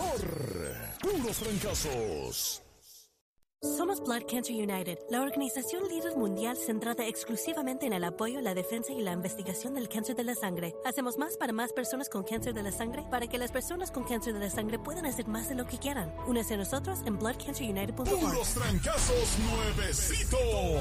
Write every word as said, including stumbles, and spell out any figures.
Terror. Puros fracasos. Somos Blood Cancer United, la organización líder mundial centrada exclusivamente en el apoyo, la defensa y la investigación del cáncer de la sangre. Hacemos más para más personas con cáncer de la sangre para que las personas con cáncer de la sangre puedan hacer más de lo que quieran. Únese a nosotros en blood cancer united punto org. Puros fracasos nuevecitos.